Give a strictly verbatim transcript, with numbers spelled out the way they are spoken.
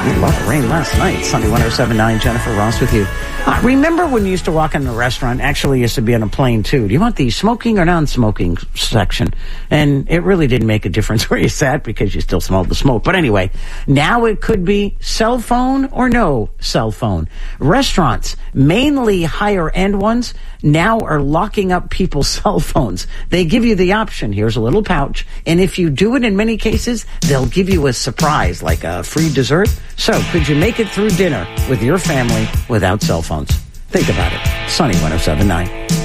A lot of rain last night. Sunday one oh seven point nine, Jennifer Ross with you. Uh, remember when you used to walk in a restaurant, actually used to be on a plane too. Do you want the smoking or non-smoking section? And it really didn't make a difference where you sat because you still smelled the smoke. But anyway, now it could be cell phone or no cell phone. Restaurants, mainly higher end ones, now are locking up people's cell phones. They give you the option. Here's a little pouch. And if you do it in many cases, they'll give you a surprise like a free dessert. So could you make it through dinner with your family without cell phones? Think about it. Sunny one oh seven point nine.